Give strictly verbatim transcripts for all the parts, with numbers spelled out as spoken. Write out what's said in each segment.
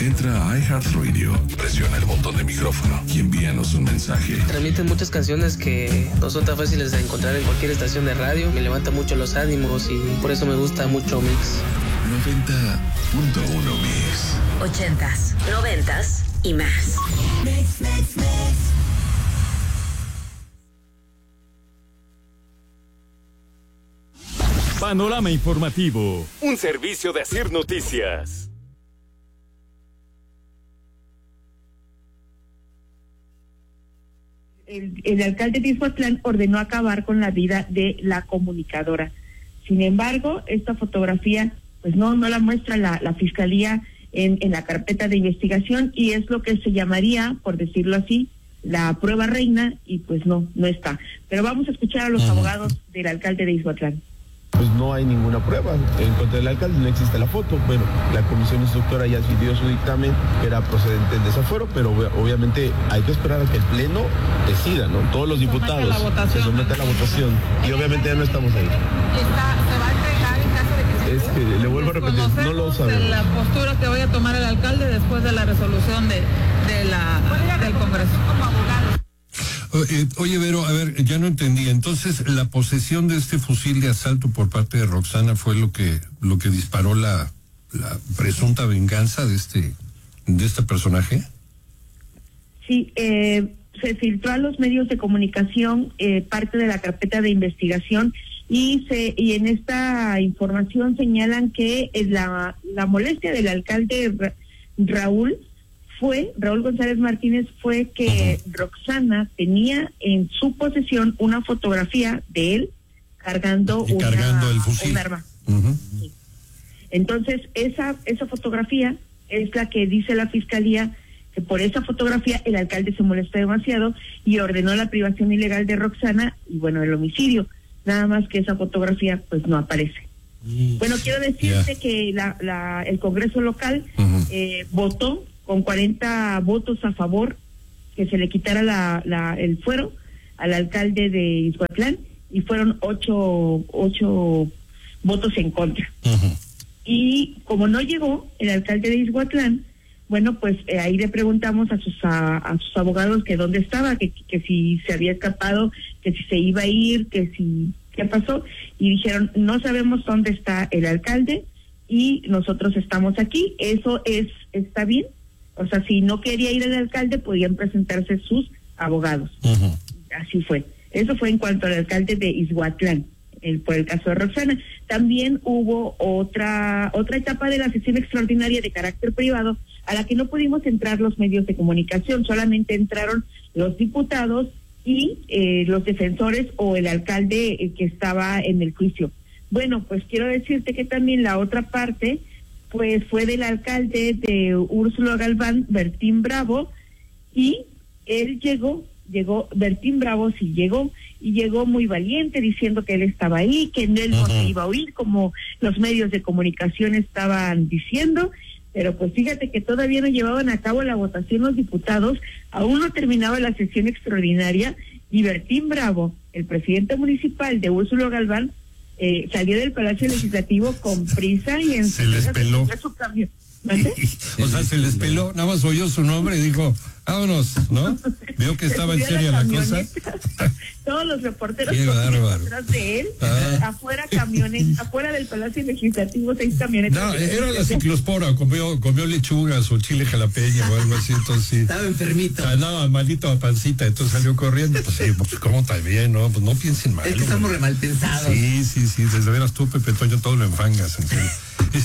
Entra a iHeartRadio, presiona el botón de micrófono y envíanos un mensaje. Transmiten muchas canciones que no son tan fáciles de encontrar en cualquier estación de radio. Me levanta mucho los ánimos y por eso me gusta mucho Mix. noventa punto uno Mix. Ochentas, noventas y más. Mix, mix, mix. Panorama Informativo, un servicio de Asir Noticias. El, el alcalde de Ixhuatlán ordenó acabar con la vida de la comunicadora. Sin embargo, esta fotografía, pues no, no la muestra la, la fiscalía en, en la carpeta de investigación y es lo que se llamaría, por decirlo así, la prueba reina y pues no, no está. Pero vamos a escuchar a los uh-huh. abogados del alcalde de Ixhuatlán. Pues no hay ninguna prueba en contra del alcalde, no existe la foto. Bueno, la comisión instructora ya dio su dictamen, que era procedente del desafuero, pero obviamente hay que esperar a que el pleno decida, ¿no? Todos los diputados se someten a la votación y obviamente ya no estamos ahí. Está, ¿se va a entregar en caso de que se... Es que le vuelvo a repetir, no lo sabemos. La postura que vaya a tomar el alcalde después de la resolución de, de la, del Congreso. Como abogado. Oye, Vero, a ver, ya no entendí. Entonces, la posesión de este fusil de asalto por parte de Roxana fue lo que lo que disparó la, la presunta venganza de este de este personaje. Sí, eh, se filtró a los medios de comunicación eh, parte de la carpeta de investigación y se y en esta información señalan que la la molestia del alcalde Ra- Raúl fue, Raúl González Martínez, fue que uh-huh. Roxana tenía en su posesión una fotografía de él cargando, una, cargando el fusil. un arma. Uh-huh. Sí. Entonces, esa, esa fotografía es la que dice la fiscalía que por esa fotografía el alcalde se molestó demasiado y ordenó la privación ilegal de Roxana y bueno, el homicidio. Nada más que esa fotografía pues no aparece. Mm. Bueno, quiero decirte yeah. que la, la, el Congreso local uh-huh. eh, votó con cuarenta votos a favor que se le quitara la, la, el fuero al alcalde de Ixhuatlán y fueron ocho, ocho votos en contra. Uh-huh. Y como no llegó el alcalde de Ixhuatlán, bueno, pues eh, ahí le preguntamos a sus a, a sus abogados que dónde estaba, que, que si se había escapado, que si se iba a ir, que si qué pasó, y dijeron, no sabemos dónde está el alcalde y nosotros estamos aquí. Eso es está bien. O sea, si no quería ir el alcalde, podían presentarse sus abogados. Uh-huh. Así fue. Eso fue en cuanto al alcalde de Ixhuatlán, el, por el caso de Roxana. También hubo otra otra etapa de la sesión extraordinaria de carácter privado a la que no pudimos entrar los medios de comunicación, solamente entraron los diputados y eh, los defensores o el alcalde eh, que estaba en el juicio. Bueno, pues quiero decirte que también la otra parte pues fue del alcalde de Úrsulo Galván, Bertín Bravo, y él llegó, llegó, Bertín Bravo sí llegó, y llegó muy valiente diciendo que él estaba ahí, que él no se iba a oír, como los medios de comunicación estaban diciendo, pero pues fíjate que todavía no llevaban a cabo la votación los diputados, aún no terminaba la sesión extraordinaria, y Bertín Bravo, el presidente municipal de Úrsulo Galván, Eh, salió del Palacio Legislativo con prisa y en se les peló su cambio. O sea, se les peló, nada más oyó su nombre y dijo, vámonos, ¿no? Veo que estaba en serio la, la cosa. Todos los reporteros detrás de él, ah. afuera camiones, afuera del Palacio Legislativo, seis camionetas. No, era la ciclospora, comió, comió lechugas o chile jalapeño o algo así, entonces sí. Estaba enfermito. Ah, no, maldito pancita, entonces salió corriendo. Pues sí, pues cómo está bien, ¿no? Pues no piensen mal. Es que estamos re mal pensados. Sí, sí, sí, desde veras tú, Pepe Toño, todo lo enfangas, en serio.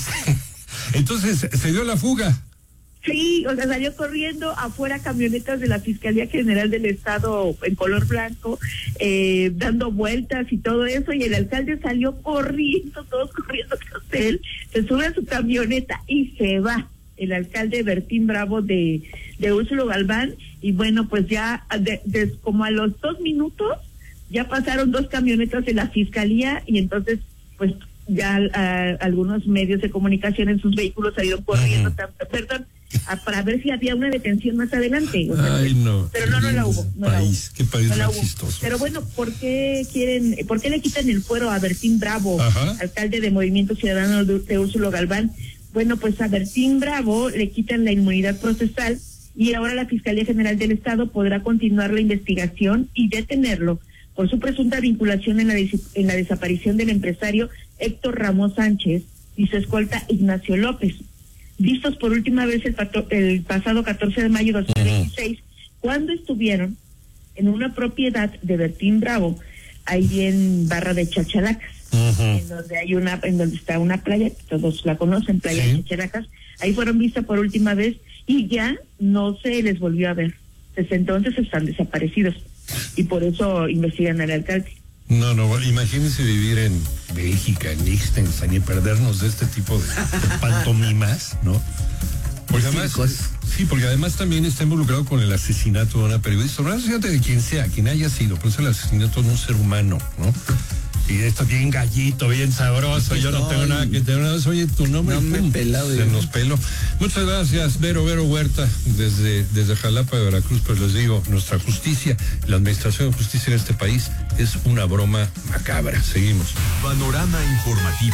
Entonces, ¿se dio la fuga? Sí, o sea, salió corriendo afuera camionetas de la Fiscalía General del Estado en color blanco, eh, dando vueltas y todo eso, y el alcalde salió corriendo, todos corriendo tras él, se sube a su camioneta y se va. El alcalde Bertín Bravo de, de Úrsulo Galván, y bueno, pues ya de, de, como a los dos minutos, ya pasaron dos camionetas de la Fiscalía, y entonces, pues, ya uh, algunos medios de comunicación en sus vehículos salieron corriendo, uh-huh. perdón, a, para ver si había una detención más adelante. O sea, Ay, no. Pero no, no la hubo. No país, la hubo. qué país no la chistoso. Pero bueno, ¿por qué quieren, por qué le quitan el fuero a Bertín Bravo, Ajá. alcalde de Movimiento Ciudadano de, de Úrsulo Galván? Bueno, pues a Bertín Bravo le quitan la inmunidad procesal y ahora la Fiscalía General del Estado podrá continuar la investigación y detenerlo por su presunta vinculación en la, des- en la desaparición del empresario Héctor Ramos Sánchez y su escolta Ignacio López, vistos por última vez el, pato- el pasado catorce de mayo de dos mil veintiséis, uh-huh. cuando estuvieron en una propiedad de Bertín Bravo, ahí en Barra de Chachalacas. Uh-huh. En donde hay una, en donde está una playa, todos la conocen, Playa sí. de Chachalacas, ahí fueron vistas por última vez y ya no se les volvió a ver. Desde entonces están desaparecidos y por eso investigan al alcalde. No, no, imagínense vivir en Bélgica, en Liechtenstein y perdernos de este tipo de, de pantomimas, ¿no? Porque además, sí, porque además también está involucrado con el asesinato de una periodista, no fíjate de quien sea, quien haya sido, pero es el asesinato de un ser humano, ¿no? Y esto bien gallito, bien sabroso, yo no tengo nada que tener, oye, tu nombre, no me pelado, se nos peló. Muchas gracias, Vero, Vero Huerta, desde, desde Jalapa de Veracruz, pues les digo, nuestra justicia, la administración de justicia en este país es una broma macabra. Seguimos. Panorama informativo.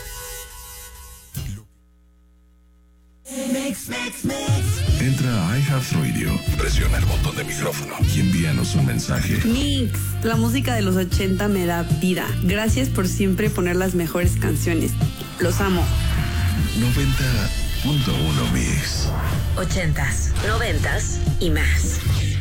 Entra a iHeartRadio, presiona el botón de micrófono y envíanos un mensaje. Mix, la música de los ochenta me da vida. Gracias por siempre poner las mejores canciones. Los amo. noventa punto uno Mix. Ochentas, noventas y más.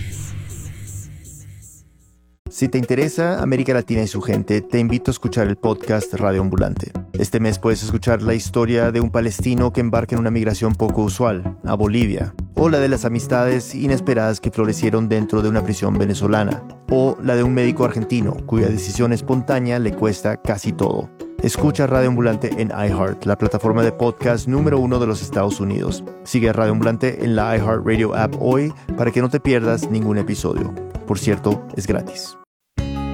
Si te interesa América Latina y su gente, te invito a escuchar el podcast Radio Ambulante. Este mes puedes escuchar la historia de un palestino que embarca en una migración poco usual, a Bolivia, o la de las amistades inesperadas que florecieron dentro de una prisión venezolana, o la de un médico argentino cuya decisión espontánea le cuesta casi todo. Escucha Radio Ambulante en iHeart, la plataforma de podcast número uno de los Estados Unidos. Sigue a Radio Ambulante en la iHeartRadio app hoy para que no te pierdas ningún episodio. Por cierto, es gratis.